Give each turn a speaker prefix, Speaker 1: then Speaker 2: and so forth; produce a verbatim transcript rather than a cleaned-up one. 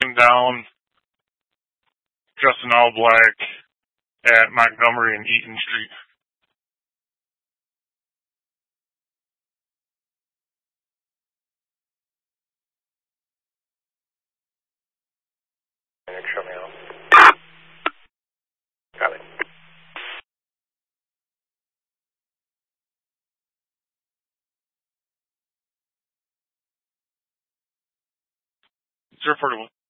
Speaker 1: came down dressed in all black at Montgomery and Eaton Street.
Speaker 2: Show me out. Got it.
Speaker 1: zero forty-one.